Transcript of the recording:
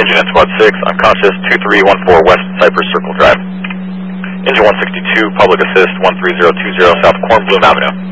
Unit Squad 6, unconscious, 2314 West Cypress Circle Drive. Engine 162, public assist, 13020 South Cornbloom Avenue.